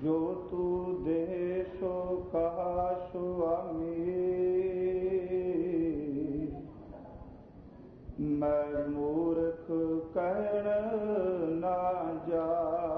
ਜੋ ਤੂ ਦੇ ਸੋ ਕਹਾ ਸੁਆਮੀ। ਮੈਂ ਮੂਰਖ ਕਹਿਣ ਨਾ ਜਾਣਾ।